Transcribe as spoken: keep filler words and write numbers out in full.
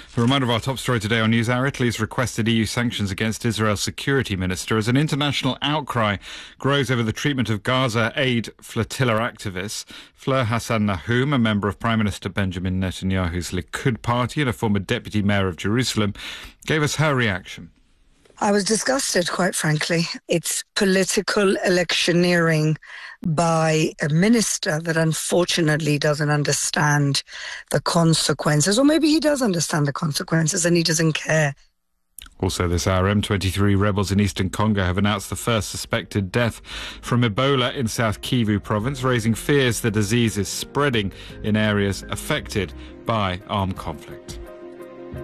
A reminder of our top story today on NewsHour. Italy's requested E U sanctions against Israel's security minister as an international outcry grows over the treatment of Gaza aid flotilla activists. Fleur Hassan Nahum, a member of Prime Minister Benjamin Netanyahu's Likud party and a former deputy mayor of Jerusalem, gave us her reaction. I was disgusted, quite frankly. It's political electioneering by a minister that unfortunately doesn't understand the consequences, or maybe he does understand the consequences and he doesn't care. Also this hour, M twenty-three rebels in eastern Congo have announced the first suspected death from Ebola in South Kivu province, raising fears the disease is spreading in areas affected by armed conflict.